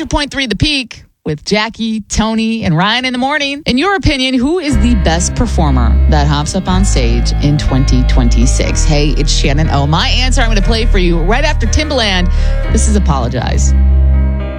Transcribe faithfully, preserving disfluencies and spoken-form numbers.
hundred point three The Peak with Jackie, Tony, and Ryan in the morning. In your opinion, who is the best performer that hops up on stage in twenty twenty-six? Hey, it's Shannon O. My answer I'm going to play for you right after Timbaland. This is Apologize.